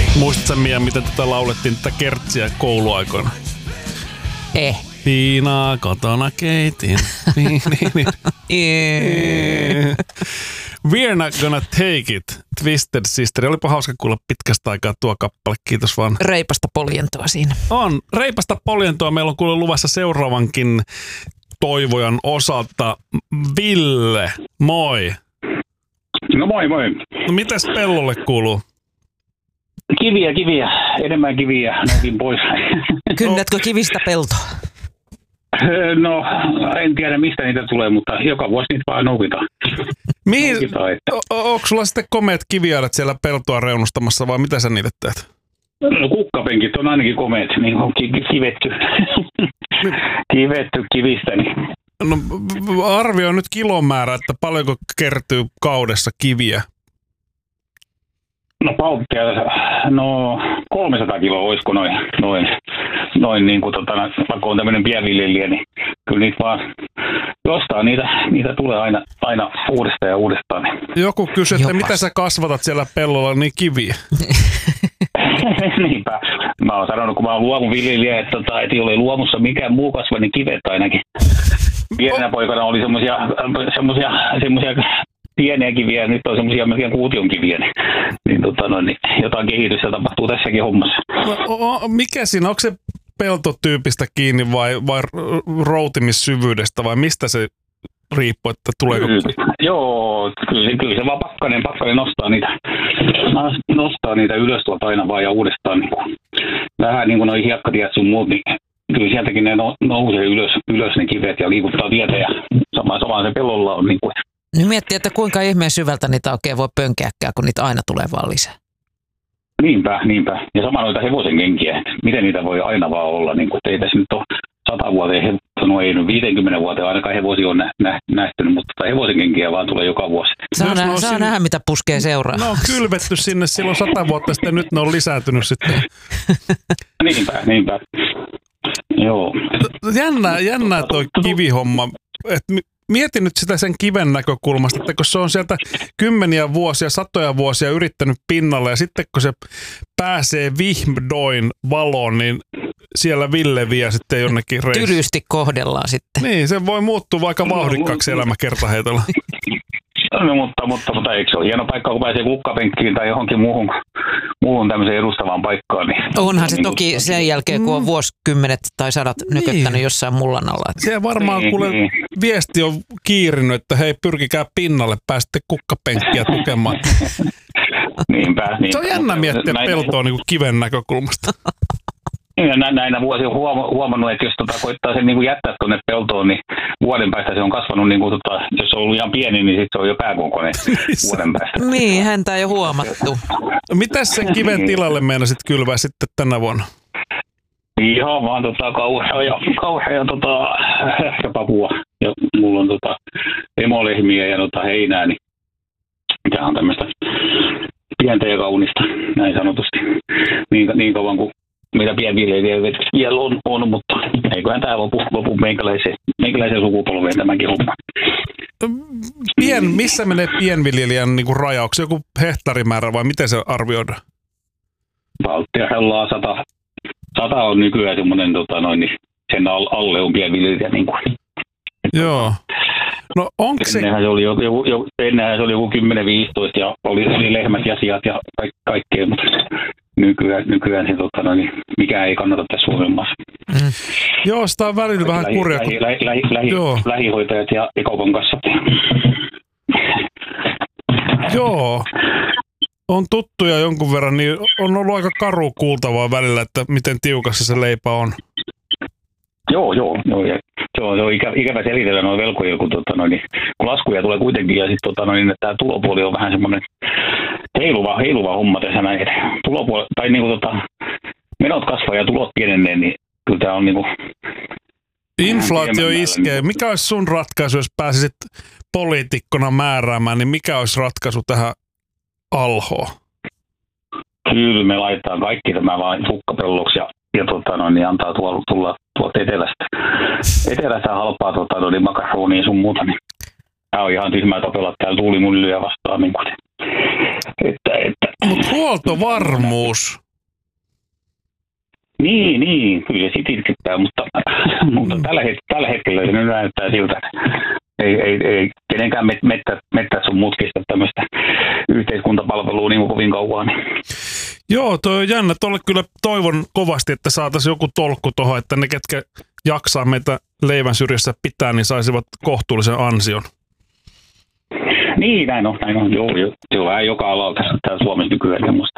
Muistatko Mia, miten tätä laulettiin tätä kertsiä kouluaikoina? Viinaa kotona keitin. We're not gonna take it. Twisted Sister. Olipa hauska kuulla pitkästä aikaa tuo kappale. Kiitos vaan. Reipasta poljentoa siinä. On. Reipasta poljentoa. Meillä on kuule luvassa seuraavankin toivojan osalta. Ville, moi. No moi. No mitäs pellolle kuuluu? Kiviä. Enemmän kiviä. Noukin pois. Kynnätkö kivistä peltoa? No, en tiedä mistä niitä tulee, mutta joka vuosi niitä vaan noukitaan. Mihin? Onko sulla sitten komeat kiviaidat siellä peltoa reunustamassa vai mitä sä niitä teet? No kukkapenkit on ainakin komeat, niin on kivetty kivistä. Niin. No arvioi nyt kilomäärä, että paljonko kertyy kaudessa kiviä? No paukkia, 300 kiloa olisiko noin niin kuin vaikka on tämmöinen pienviljelijä, niin kyllä niitä vaan jostain niitä tulee aina uudestaan. Joku kysyy, että mitä sä kasvatat siellä pellolla, niin kiviä. Niinpä. Mä oon sanonut, kun mä oon luomuviljelijä, että ei ole luomussa mikään muu kasva, niin kivet ainakin. Pienenä poikana oli semmoisia pieniä kiviä, nyt on semmoisia melkein kuution kiviä, niin jotain kehitystä tapahtuu tässäkin hommassa. Mikä siinä, onko se peltotyypistä kiinni vai routimissyvyydestä vai mistä se riippuu, että tuleeko? Joo, kyllä se vaan pakkanen nostaa niitä ylös tuolta aina vaan ja uudestaan. Niin kuin, vähän niin kuin noi hiekkatiet sun muut, niin kyllä sieltäkin ne nousee ylös ne kivet ja liikuttaa tietä ja samaan se pellolla on. Niin kuin. Nyt miettii, että kuinka ihmeen syvältä niitä oikein voi pönkeäkään, kun niitä aina tulee vaan lisää. Niinpä. Ja sama noita hevosen kenkiä, että miten niitä voi aina vaan olla. Niin kuin, ei tässä nyt ole 100 vuoteen, no ei 50 vuoteen ainakaan hevosia on nähtynyt, mutta hevosen kenkiä vaan tulee joka vuosi. Saa nähdä, mitä puskee seuraa. No on kylvetty sinne silloin 100 vuotta sitten, nyt ne on lisääntynyt sitten. Niinpä. Joo. Jännää toi kivihomma. Mieti nyt sitä sen kiven näkökulmasta, että kun se on sieltä kymmeniä vuosia, satoja vuosia yrittänyt pinnalle ja sitten kun se pääsee vihdoin valoon, niin siellä Ville vie sitten jonnekin reissuun. Tylysti kohdellaan sitten. Niin, se voi muuttua vaikka vauhdikkaaksi elämä kertaheitolla. No, mutta eikö se ole hieno paikka, kun pääsee kukkapenkkiin tai johonkin muuhun tämmöiseen edustavaan paikkaan. Niin, onhan se toki sen jälkeen, kun on vuosikymmenet tai sadat nyköttänyt jossain mullan alla. Se varmaan viesti on kiirinyt, että hei, pyrkikää pinnalle, pääsitte kukkapenkkiä tukemaan. Niinpä. Se on jännä miettiä peltoa niin kuin kiven näkökulmasta. Ja näinä vuosina on huomannut, että jos koittaa sen niin jättää tuonne peltoon, niin vuoden päästä se on kasvanut, niin kuin, jos se on ollut ihan pieni, niin sitten se on jo pääkokoinen vuoden päästä. Niin, häntä ei ole huomattu. Mitäs sen kiven tilalle meinasit kylvää sitten tänä vuonna? Ihan vaan kauhea papua. Ja mulla on emolehmiä ja heinää, niin tämä on tämmöistä pientä ja kaunista, näin sanotusti. Niin kauan kuin mitä pienviljelijöitä vielä on, mutta eiköhän tämä lopu meikäläisen sukupolveen tämäkin homma. Missä menee pienviljelijän niin kuin raja? Onko se joku hehtaarimäärä vai miten se arvioidaan? Valttiasella 100 on nykyään semmoinen, niin sen alle on pienviljelijä. Niin kuin. Joo. No onko se? Ennenhän se oli joku 10-15 ja oli lehmät ja sijat ja kaikkea, mutta nykyään se, niin mikään ei kannata tässä Suomen maassa. Joo, sitä on välillä vähän kurja. Lähihoitajat ja kaupan kassat. Joo. On tuttuja jonkun verran, niin on ollut aika karu kuultavaa välillä, että miten tiukassa se leipä on. Joo. Ja se on ikävä selitellä noin velkoja, kun laskuja tulee kuitenkin ja sitten tämä tulopuoli on vähän semmoinen heiluva homma tässä näin. Tulopuoli, tai menot kasvaa ja tulot pienenee, niin kyllä tämä on inflaatio iskee. Mikä olisi sun ratkaisu, jos pääsisit poliitikkona määräämään, niin mikä olisi ratkaisu tähän alhoon? Kyllä me laittaa kaikki tämä vain sukkapelloksi ja niin antaa tulla tuolta etelästä halpaa makaronia sun muuta. Niin. Tämä on ihan tyhmää tapella täällä tuulimyllyjä vastaan. Niin mutta huoltovarmuus. Niin, kyllä se sit itkettää, mutta tällä hetkellä se näyttää siltä, että ei kenenkään mettässä on mutkista tämmöistä yhteiskuntapalvelua niin kovin kauan. Joo, toi on jännä. Tuolle kyllä toivon kovasti, että saataisiin joku tolkku tuohon, että ne, ketkä jaksaa meitä leivän syrjässä pitää, niin saisivat kohtuullisen ansion. Niin, näin on. Joo, vähän joka alalla täällä Suomessa nykyään semmoista.